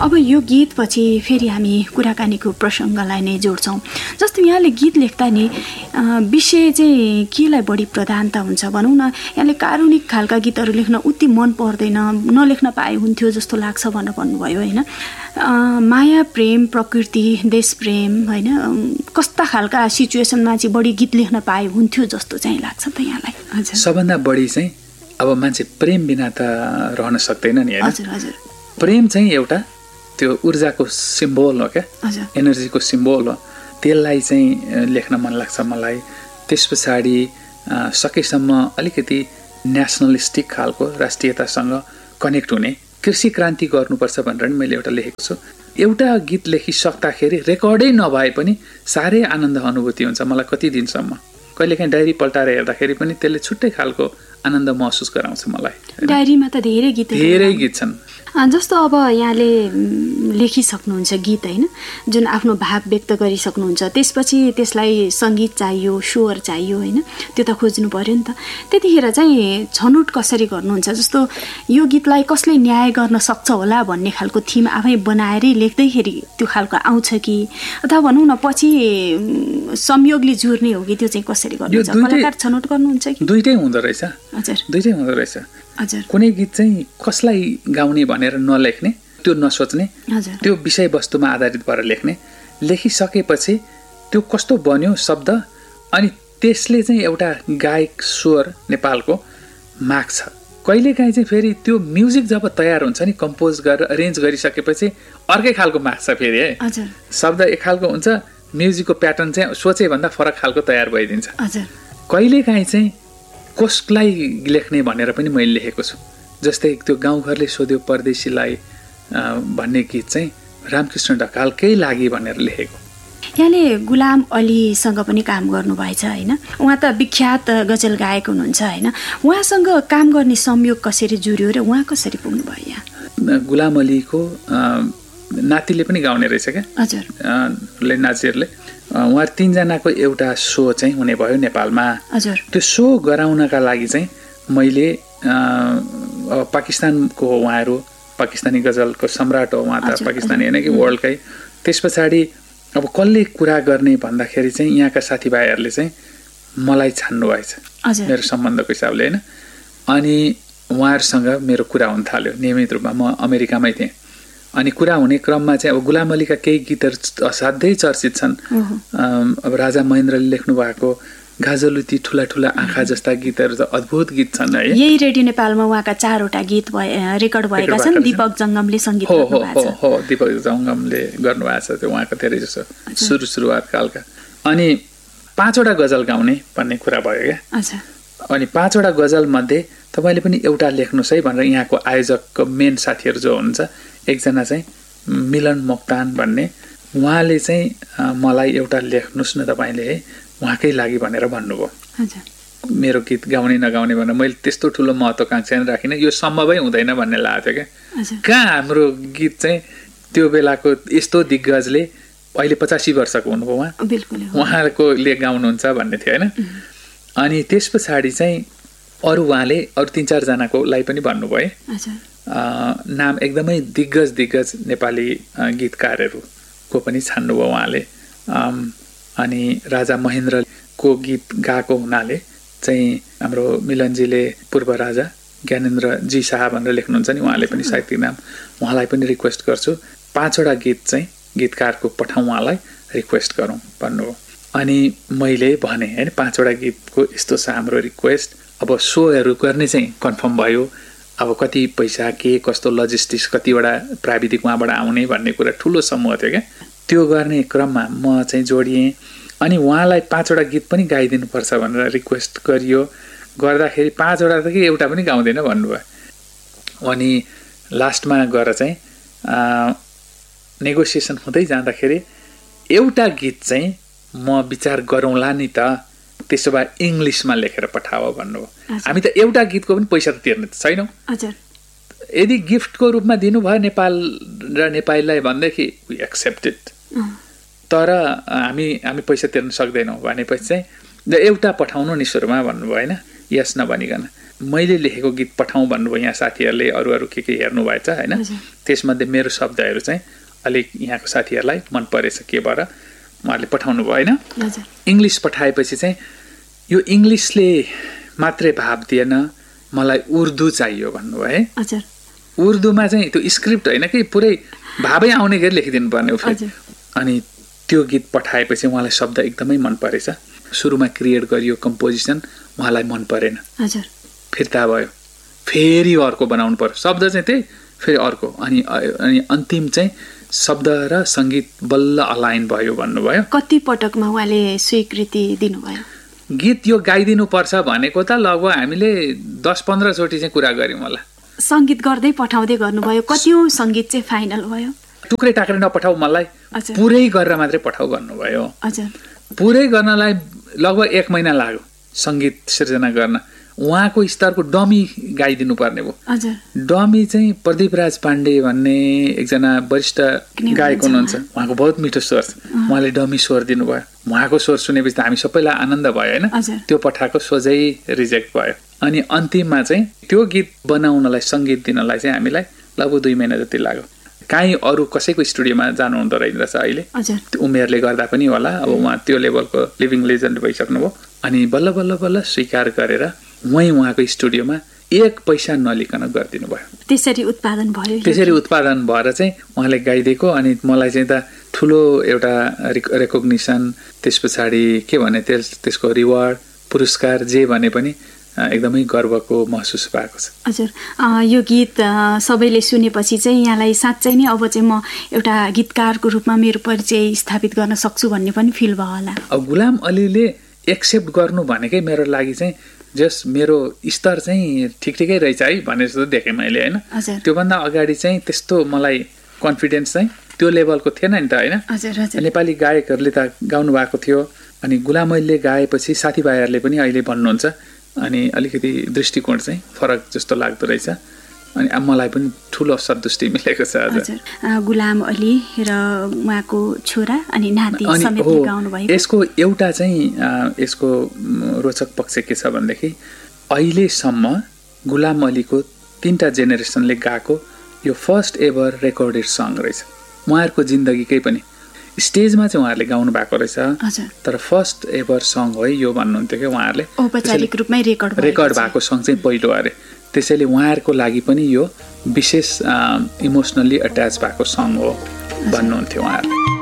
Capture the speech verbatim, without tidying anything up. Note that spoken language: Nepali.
अब यो गीतपछि फेरि हामी कुराकानीको प्रसङ्गलाई नै जोड्छौँ। जस्तो यहाँले गीत लेख्दा नि विषय चाहिँ केलाई बढी प्रधानता हुन्छ भनौँ न, यहाँले कारुणिक खालका गीतहरू लेख्न उति मन पर्दैन, नलेख्न पाए हुन्थ्यो जस्तो लाग्छ भनेर भन्नुभयो होइन। माया प्रेम प्रकृति देश प्रेम होइन, कस्ता खालका सिचुएसनमा चाहिँ बढी गीत लेख्न पाए हुन्थ्यो जस्तो चाहिँ लाग्छ त यहाँलाई? हजुर, सबभन्दा बढी चाहिँ अब मान्छे प्रेम बिना त रहन सक्दैन नि होइन। हजुर हजुर, प्रेम चाहिँ एउटा त्यो ऊर्जाको सिम्बोल हो क्या, एनर्जीको सिम्बोल हो, त्यसलाई चाहिँ लेख्न मन लाग्छ मलाई। त्यस पछाडि सकेसम्म अलिकति नेसनलिस्टिक खालको राष्ट्रियतासँग कनेक्ट हुने कृषि क्रान्ति गर्नुपर्छ भनेर नि मैले एउटा लेखेको छु। एउटा गीत लेखिसक्दाखेरि रेकर्डै नभए पनि साह्रै आनन्द अनुभूति हुन्छ मलाई कति दिनसम्म। कहिलेकाहीँ डायरी पल्टाएर हेर्दाखेरि पनि त्यसले छुट्टै खालको आनन्द महसुस गराउँछ मलाई। डायरीमा त धेरै गीत धेरै गीत छन्। जस्तो अब यहाँले लेखिसक्नुहुन्छ गीत होइन, जुन आफ्नो भाव व्यक्त गरिसक्नुहुन्छ, त्यसपछि त्यसलाई सङ्गीत चाहियो, स्वर चाहियो होइन, त्यो त खोज्नु पर्यो नि त। त्यतिखेर चाहिँ छनौट कसरी गर्नुहुन्छ? जस्तो यो गीतलाई कसले न्याय गर्न सक्छ होला भन्ने खालको थिम आफै बनाएरै लेख्दैखेरि त्यो खालको आउँछ कि, अथवा भनौँ न पछि संयोगले जुर्ने हो कि, त्यो चाहिँ कसरी गर्नुहुन्छ? कलाकार छनौट गर्नुहुन्छ कि? दुइटै हुँदो रहेछ। हजुर, दुइटै हुँदो रहेछ। हजुर, कुनै गीत चाहिँ कसलाई गाउने भनेर नलेख्ने, त्यो नसोच्ने, त्यो विषयवस्तुमा आधारित भएर लेख्ने। लेखिसकेपछि त्यो कस्तो बन्यो शब्द, अनि त्यसले चाहिँ एउटा गायक स्वर नेपालको माग्छ। कहिलेकाहीँ चाहिँ फेरि त्यो म्युजिक जब तयार हुन्छ नि, कम्पोज गरेर अरेन्ज गरिसकेपछि अर्कै खालको माग्छ फेरि है। शब्द एक खालको हुन्छ, म्युजिकको प्याटर्न चाहिँ सोचे भन्दा फरक खालको तयार भइदिन्छ। कहिलेकाहीँ चाहिँ कसलाई लेख्ने भनेर पनि मैले लेखेको छु। जस्तै त्यो गाउँघरले सोध्यो परदेशीलाई भन्ने गीत चाहिँ रामकृष्ण ढकालकै लागि भनेर लेखेको। यहाँले गुलाम अलीसँग पनि काम गर्नुभएछ होइन, उहाँ त विख्यात गजल गायक हुनुहुन्छ होइन, उहाँसँग काम गर्ने संयोग कसरी जुर्यो र उहाँ कसरी पुग्नुभयो यहाँ? गुलाम अलीको नातिले पनि गाउने रहेछ क्या। हजुर, नाजिरले उहाँ तीनजनाको एउटा सो चाहिँ हुने भयो नेपालमा। हजुर, त्यो सो गराउनका लागि चाहिँ मैले पाकिस्तानको उहाँहरू पाकिस्तानी गजलको सम्राट हो उहाँ त, पाकिस्तानी होइन कि वर्ल्डकै। त्यस पछाडि अब कसले कुरा गर्ने भन्दाखेरि चाहिँ यहाँका साथीभाइहरूले चाहिँ मलाई छान्नु भएछ मेरो सम्बन्धको हिसाबले होइन। अनि उहाँहरूसँग मेरो कुरा हुन थाल्यो नियमित रूपमा। म अमेरिकामै थिएँ, अनि कुरा हुने क्रममा चाहिँ अब गुलाम अलीका केही गीतहरू असाध्यै चर्चित छन्। अब राजा महेन्द्रले लेख्नु भएको गाजलुती ठुला ठुला आँखा जस्ता गीतहरू त अद्भुत गीत छन् है। यही रेडियो नेपालमा उहाँका चारवटा गीत रेकर्ड भएका छन्। दीपक जङ्गमले सङ्गीत गर्नुभएको छ। हो, दीपक जङ्गमले गर्नुभएको छ त्यो उहाँको धेरै जसो सुरु सुरुवात कालका। अनि पाँचवटा गजल गाउने भन्ने कुरा भयो क्या। अनि पाँचवटा गजल मध्ये तपाईँले पनि एउटा लेख्नुहोस् है भनेर यहाँको आयोजकको मेन साथीहरू जो हुनुहुन्छ, एकजना चाहिँ मिलन मोक्तान भन्ने, उहाँले चाहिँ मलाई एउटा लेख्नुहोस् न तपाईँले है उहाँकै लागि भनेर भन्नुभयो। मेरो गीत गाउने नगाउने भनेर मैले त्यस्तो ठुलो महत्त्वकांक्षा राखिनँ, यो सम्भवै हुँदैन भन्ने लागेको थियो क्या। कहाँ हाम्रो गीत चाहिँ त्यो बेलाको यस्तो दिग्गजले, अहिले पचासी वर्षको हुनुभयो उहाँ, उहाँकोले गाउनुहुन्छ भन्ने थियो होइन। अनि त्यस पछाडि चाहिँ अरू उहाँले अरू तिन चारजनाकोलाई पनि भन्नुभयो, नाम एकदमै दिग्गज दिग्गज नेपाली गीतकारहरूको पनि छान्नुभयो उहाँले। अनि राजा महेन्द्रको गीत गाएको हुनाले चाहिँ हाम्रो मिलनजीले पूर्व राजा ज्ञानेन्द्रजी शाह भनेर लेख्नुहुन्छ नि, उहाँले पनि साहित्यिक नाम, उहाँलाई पनि रिक्वेस्ट गर्छु पाँचवटा गीत चाहिँ गीतकारको पठाउँ, उहाँलाई रिक्वेस्ट गरौँ भन्नुभयो। अनि मैले भने होइन पाँचवटा गीतको यस्तो छ हाम्रो रिक्वेस्ट। अब सोहरू गर्ने चाहिँ कन्फर्म भयो। अब कति पैसा के कस्तो लजिस्टिक्स कतिवटा प्राविधिक उहाँबाट आउने भन्ने कुरा ठुलो समूह थियो क्या। त्यो गर्ने क्रममा म चाहिँ जोडिएँ। अनि उहाँलाई पाँचवटा गीत पनि गाइदिनुपर्छ भनेर रिक्वेस्ट गरियो। गर्दाखेरि पाँचवटा त कि एउटा पनि गाउँदैन भन्नुभयो। अनि लास्टमा गएर चाहिँ नेगोसिएसन हुँदै जाँदाखेरि एउटा गीत चाहिँ म विचार गरौँला नि त, त्यसो भए इङ्ग्लिसमा लेखेर पठाओ भन्नुभयो। हामी त एउटा गीतको पनि पैसा त तिर्ने छैनौँ। यदि गिफ्टको रूपमा दिनुभयो नेपाल र नेपालीलाई भनेदेखि वी एक्सेप्टेड, तर हामी हामी पैसा तिर्न सक्दैनौँ भनेपछि चाहिँ एउटा पठाउनु नि सुरुमा भन्नुभयो होइन, यस नभनिकन। मैले लेखेको गीत पठाउँ भन्नुभयो यहाँ साथीहरूले, अरू अरू के के हेर्नु भएछ होइन। त्यसमध्ये मेरो शब्दहरू चाहिँ अलिक यहाँको साथीहरूलाई मन परेछ के भएर उहाँहरूले पठाउनु भयो होइन। इङ्ग्लिस पठाएपछि चाहिँ यो इङ्ग्लिसले मात्रै भाव दिएन, मलाई उर्दू चाहियो भन्नुभयो है। उर्दूमा चाहिँ त्यो स्क्रिप्ट होइन कि पुरै भावै आउने गरी लेखिदिनु पर्ने हो। अनि त्यो गीत पठाएपछि उहाँलाई शब्द एकदमै मन परेछ। सुरुमा क्रिएट गरियो कम्पोजिसन, उहाँलाई मन परेन, फिर्ता भयो, फेरि अर्को बनाउनु पर्यो, शब्द चाहिँ त्यही फेरि अर्को, अनि अनि अन्तिम चाहिँ शब्द र सङ्गीत बल्ल अलाइन भयो भन्नुभयो। कति पटकमा उहाँले स्वीकृति दिनुभयो? गीत यो गाइदिनु पर्छ भनेको त लगभग हामीले दस पन्ध्रचोटि चाहिँ कुरा गऱ्यौँ होला। सङ्गीत गर्दै पठाउँदै गर्नुभयो, कतिौँ सङ्गीत चाहिँ फाइनल भयो? टुक्रै टाक्रै नपठाऊ मलाई, पुरै गरेर मात्रै पठाऊ भन्नुभयो। पुरै गर्नलाई लगभग एक महिना लाग्यो सङ्गीत सिर्जना गर्न। उहाँको स्तरको डमी गाइदिनु पर्ने भयो। डमी चाहिँ प्रदीप राज पाण्डे भन्ने एकजना वरिष्ठ गायक हुनुहुन्छ, उहाँको बहुत मिठो स्वर छ, उहाँले डमी स्वर दिनुभयो। उहाँको स्वर सुनेपछि त हामी सबैलाई आनन्द भयो होइन। त्यो पठाएको सोझै रिजेक्ट भयो। अनि अन्तिममा चाहिँ त्यो गीत बनाउनलाई, सङ्गीत दिनलाई चाहिँ हामीलाई लगभग दुई महिना जति लाग्यो। काहीँ अरू कसैको स्टुडियोमा जानु हुँदो रहेछ अहिले, उमेरले गर्दा पनि होला। अब उहाँ त्यो लेभलको लिभिङ लेजेन्ड भइसक्नुभयो। अनि बल्ल बल्ल बल्ल स्वीकार गरेर वहीँ उहाँको स्टुडियोमा एक पैसा नलिकन गरिदिनु भयो। त्यसरी उत्पादन भयो। त्यसरी उत्पादन भएर चाहिँ उहाँले गाइदिएको। अनि मलाई चाहिँ त ठुलो एउटा रेकग्निसन, त्यस पछाडि के भने त्यस त्यसको रिवार्ड, पुरस्कार जे भने पनि एकदमै गर्वको महसुस भएको छ। हजुर, यो गीत सबैले सुनेपछि चाहिँ यहाँलाई साँच्चै नै अब चाहिँ म एउटा गीतकारको रूपमा मेरो परिचय स्थापित गर्न सक्छु भन्ने पनि फिल भयो होला? अब गुलाम अलीले एक्सेप्ट गर्नु भनेकै मेरो लागि चाहिँ जस मेरो स्तर चाहिँ ठिक ठिकै रहेछ है भने जस्तो देखेँ मैले होइन। त्योभन्दा अगाडि चाहिँ त्यस्तो मलाई कन्फिडेन्स चाहिँ त्यो लेभलको थिएन नि त होइन। नेपाली गायकहरूले त गाउनु भएको थियो, अनि गुलाम अलीले गाएपछि साथीभाइहरूले पनि अहिले भन्नुहुन्छ, अनि अलिकति दृष्टिकोण चाहिँ फरक जस्तो लाग्दो रहेछ। अनि मलाई पनि ठुलो सन्तुष्टि मिलेको छ। हजुर, गुलाम अली र उहाँको छोरा अनि नाति समेत गाउनु भएको। यसको एउटा चाहिँ यसको रोचक पक्ष के छ भनेदेखि अहिलेसम्म गुलाम अलीको तीनटा जेनेरेसनले गाएको यो फर्स्ट एभर रेकर्डेड सङ रहेछ। उहाँहरूको जिन्दगीकै पनि स्टेजमा चाहिँ उहाँहरूले गाउनु भएको रहेछ, तर फर्स्ट एभर सङ हो यो भन्नुहुन्थ्यो कि उहाँहरूले। औपचारिक रूपमै रेकर्ड रेकर्ड भएको सङ चाहिँ पहिलो अरे। त्यसैले उहाँहरूको लागि पनि यो विशेष इमोसनली अट्याच भएको सङ हो भन्नुहुन्थ्यो उहाँहरूले।